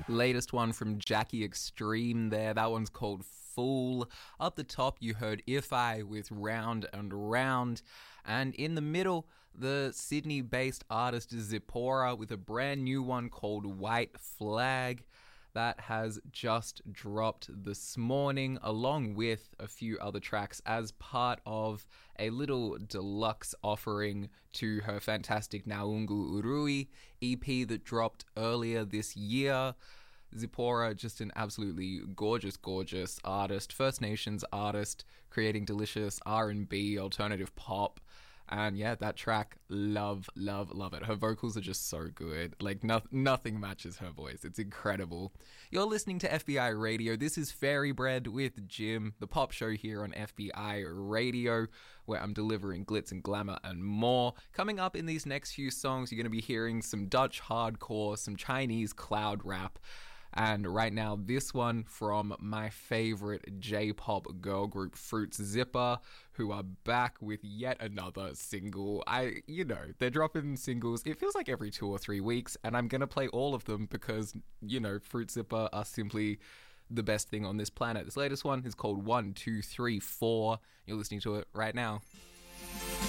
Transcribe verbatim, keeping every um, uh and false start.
Latest one from Jackie Extreme there. That one's called Fool. Up the top, you heard If I with Round and Round. And in the middle, the Sydney-based artist Zipporah with a brand new one called White Flag. That has just dropped this morning, along with a few other tracks as part of a little deluxe offering to her fantastic Naungu Urui E P that dropped earlier this year. Zipporah, just an absolutely gorgeous, gorgeous artist, First Nations artist, creating delicious R and B, alternative pop. And yeah, that track, love, love, love it. Her vocals are just so good. Like, no- nothing matches her voice. It's incredible. You're listening to F B I Radio. This is Fairy Bread with Jim, the pop show here on F B I Radio, where I'm delivering glitz and glamour and more. Coming up in these next few songs, you're going to be hearing some Dutch hardcore, some Chinese cloud rap. And right now, this one from my favorite J-pop girl group, Fruit Zipper, who are back with yet another single. I, you know, they're dropping singles, it feels like every two or three weeks, and I'm going to play all of them because, you know, Fruit Zipper are simply the best thing on this planet. This latest one is called one two three four. You're listening to it right now.